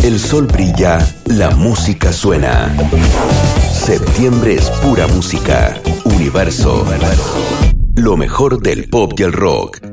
El sol brilla, la música suena. Septiembre es pura música. Universo. Lo mejor del pop y el rock.